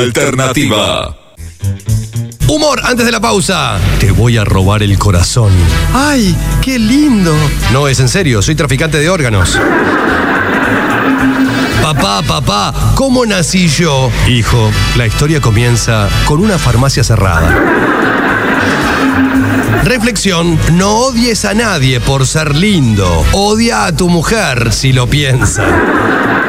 Alternativa. Humor antes de la pausa. Te voy a robar el corazón. ¡Ay, qué lindo! No, es en serio, soy traficante de órganos. Papá, ¿cómo nací yo? Hijo, la historia comienza con una farmacia cerrada. Reflexión, no odies a nadie por ser lindo. Odia a tu mujer si lo piensa.